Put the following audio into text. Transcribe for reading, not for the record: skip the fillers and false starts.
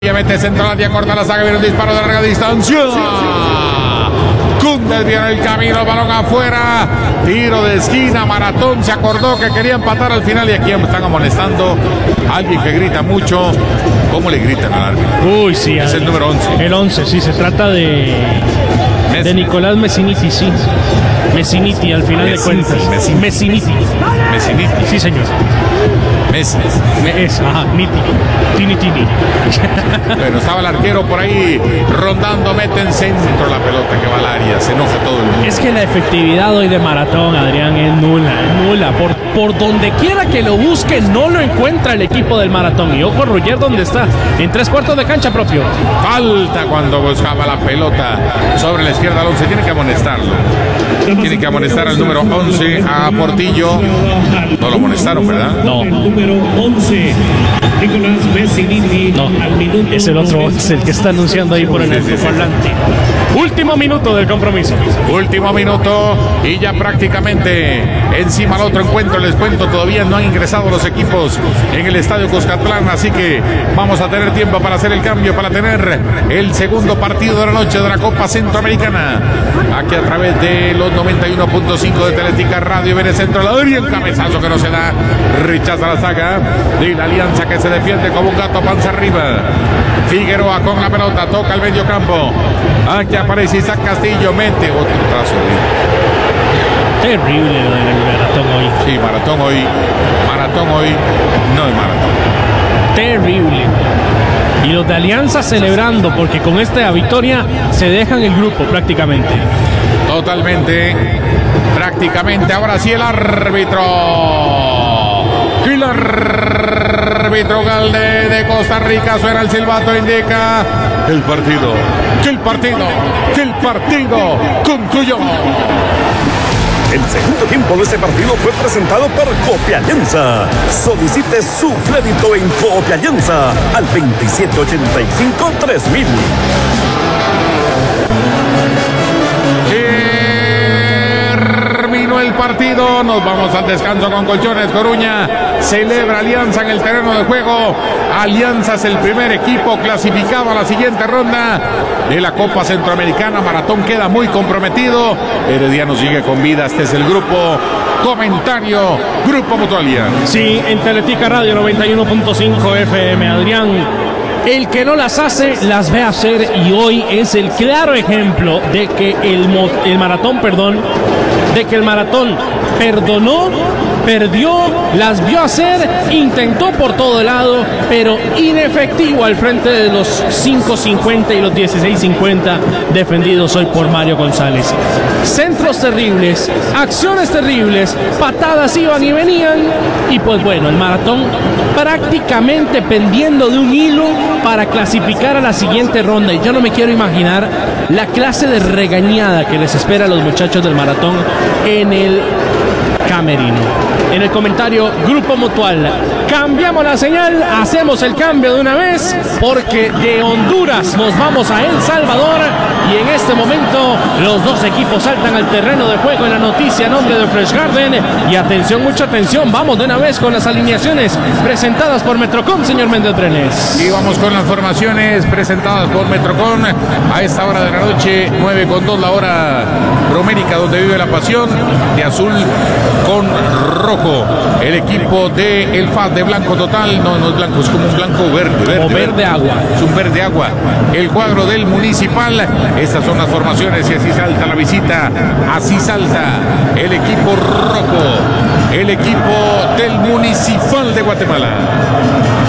Mete centro al área, corta la saga, viene un disparo de larga distancia. Cundes viene el camino, balón afuera. Tiro de esquina, Maratón se acordó que quería empatar al final y aquí están amonestando a alguien que grita mucho. ¿Cómo le gritan al árbitro? Uy, sí. Es el número 11. El 11, sí, se trata de Nicolás Messiniti, sí. Messiniti, al final de cuentas. Messiniti. Sí, señor. Niti. Tini. Bueno, estaba el arquero por ahí rondando, mete en centro la pelota que va al área, se enoja todo el mundo. Es que la efectividad hoy de Maratón, Adrián, es nula. Por donde quiera que lo busque, no lo encuentra el equipo del Maratón. Y ojo, Roger, ¿dónde está? En 3/4 de cancha propio. Falta cuando buscaba la pelota sobre la izquierda al 11, tiene que amonestarlo. Tiene que amonestar al número 11, a Portillo. No lo amonestaron, ¿verdad? No. El número 11, Nicolás Messiniti. No, es el otro 11, el que está anunciando ahí por el alto-parlante. Último minuto del compromiso. Último minuto y ya prácticamente encima al otro encuentro. Les cuento, todavía no han ingresado los equipos en el estadio Cuscatlán, así que vamos a tener tiempo para hacer el cambio, para tener el segundo partido de la noche de la Copa Centroamericana. Aquí a través de los 91.5 de Teletica Radio, viene centro al área, el cabezazo que no se da, rechaza la saga de la Alianza que se defiende como un gato panza arriba. Figueroa con la pelota, toca el medio campo. Aquí aparece Isaac Castillo, mete otro trazo. Terrible lo del Maratón hoy. Sí, Maratón hoy no es Maratón. Terrible. Y los de Alianza celebrando porque con esta victoria se dejan el grupo prácticamente. Totalmente, prácticamente. Ahora sí el árbitro. El árbitro Galde de Costa Rica suena el silbato, indica que el partido concluyó. El segundo tiempo de este partido fue presentado por Copialianza. Solicite su crédito en Copialianza al 2785-3000. Terminó el partido, nos vamos al descanso con Colchones Coruña. Celebra Alianza en el terreno de juego. Alianza es el primer equipo clasificado a la siguiente ronda de la Copa Centroamericana. Maratón queda muy comprometido. Herediano sigue con vida. Este es el grupo. Comentario, Grupo Mutualia. Sí, en Teletica Radio 91.5 FM, Adrián. El que no las hace, las ve hacer, y hoy es el claro ejemplo de que el Maratón perdonó, perdió, las vio hacer, intentó por todo lado, pero inefectivo al frente de los 5.50 y los 16.50 defendidos hoy por Mario González. Centros terribles, acciones terribles, patadas iban y venían, y pues bueno, el Maratón prácticamente pendiendo de un hilo para clasificar a la siguiente ronda. Y yo no me quiero imaginar la clase de regañada que les espera a los muchachos del Maratón en el camerino. En el comentario, Grupo Mutual. Cambiamos la señal, hacemos el cambio de una vez, porque de Honduras nos vamos a El Salvador, y en este momento los dos equipos saltan al terreno de juego en la noticia a nombre de Fresh Garden. Y atención, mucha atención, vamos de una vez con las alineaciones presentadas por Metrocom, señor Méndez Brenes. Y vamos con las formaciones presentadas por Metrocom a esta hora de la noche, 9:02 la hora romérica, donde vive la pasión, de azul con rojo. El equipo de El FAS de blanco total, no es blanco, es como un blanco verde agua. Es un verde agua. El cuadro del Municipal, estas son las formaciones y así salta la visita, así salta el equipo rojo, el equipo del Municipal de Guatemala.